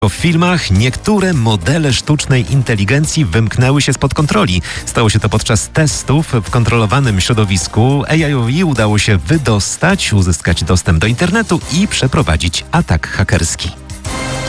W filmach niektóre modele sztucznej inteligencji wymknęły się spod kontroli. Stało się to podczas testów w kontrolowanym środowisku. AI-owi udało się wydostać, uzyskać dostęp do internetu i przeprowadzić atak hakerski.